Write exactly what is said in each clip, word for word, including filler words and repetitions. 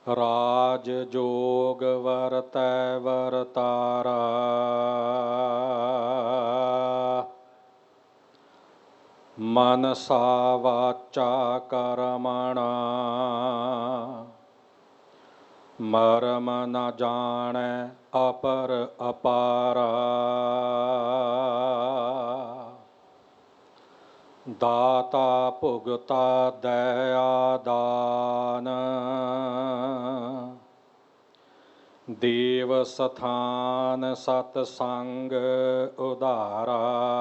ਰਾਜ ਜੋਗ ਵਰਤੈ ਵਰਤਾਰਾ, ਮਨਸਾ ਵਾਚਾ ਕਰਮਣਾ, ਮਰਮ ਨ ਜਾਣੈ ਅਪਰ ਅਪਾਰਾ। ਦਾਤਾ ਭੁਗਤਾ ਦਇਆ ਦਾਨ, ਦੇਵ ਸਥਾਨ ਸਤ ਸੰਗ ਉਧਾਰਾ।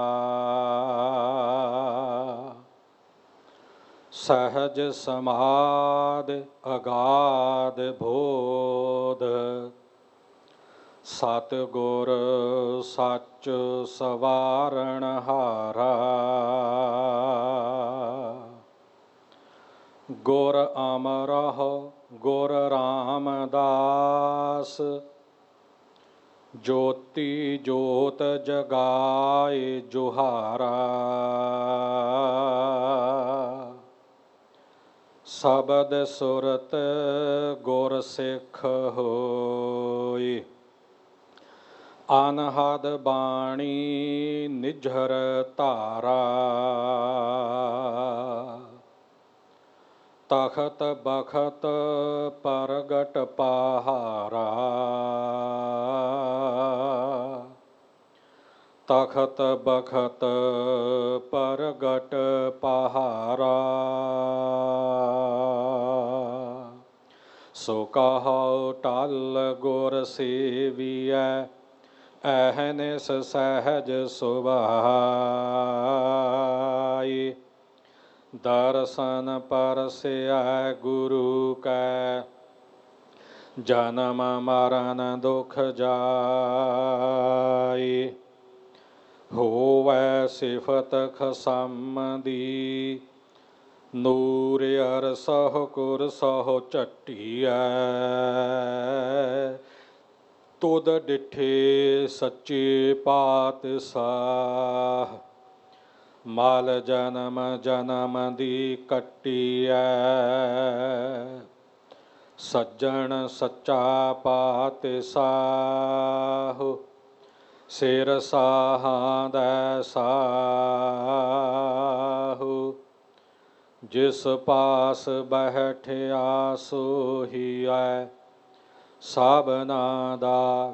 ਸਹਜ ਸਮਾਧ ਅਗਾਧ ਬੋਧ, ਸਤਿਗੁਰ ਸੱਚ ਸਵਾਰਣ ਹਾਰਾ। ਗੁਰ ਅਮਰਹੁ ਗੁਰ ਰਾਮਦਾਸ, ਜੋਤੀ ਜੋਤ ਜਗਾਏ ਜੁਹਾਰਾ। ਸ਼ਬਦ ਸੁਰਤ ਗੁਰ ਸਿੱਖ ਹੋਈ, ਅਨਹਦ ਬਾਣੀ ਨਿਝਰ ਧਾਰਾ। ਤਖਤ ਬਖਤ ਪ੍ਰਗਟ ਪਹਾਰਾ, ਤਖਤ ਬਖਤ ਪ੍ਰਗਟ ਪਹਾਰਾ। ਸੋ ਕਹੋ ਟਲ ਗੁਰ ਸੇਵੀਐ, ਅਹਨਿਸ ਸਹਿਜ ਸੁਭਾਈ। ਦਰਸ਼ਨ ਪਰਸੈ ਗੁਰੂ ਕੈ, ਜਨਮ ਮਰਨ ਦੁਖ ਜਾਈ। ਹੋਵੈ ਸਿਫਤ ਖਸਮ ਦੀ, ਨੂਰ ਅਰਸਹੁ ਕੁਰਸਹੁ ਝੱਟੀਐ। ਤੁਧ ਡਿਠੇ ਸੱਚੇ ਪਾਤਸ਼ਾਹ, ਮਲ ਜਨਮ ਜਨਮ ਦੀ ਕੱਟੀਐ। ਸੱਜਣ ਸੱਚਾ ਪਾਤਸ਼ਾਹ, ਸਿਰ ਸਾਹਾਂ ਦਾ ਸਾਹੁ। ਜਿਸ ਪਾਸ ਬੈਠਿਆ ਸੋਹੀਐ, ਸਭਨਾ ਦਾ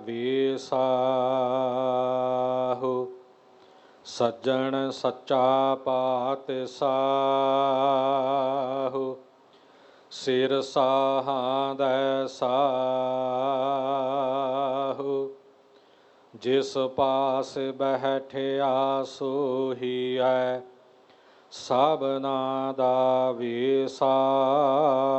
ਵੇਸਾਹੁ। ਸੱਜਣ ਸੱਚਾ ਪਾਤਸ਼ਾਹ, ਸਿਰ ਸਾਹਾਂ ਦਾ ਸਾਹੁ। ਜਿਸ ਪਾਸ ਬੈਠਿਆ ਸੋਹੀਐ, ਸਭਨਾ ਦਾ ਵੇਸਾਹੁ।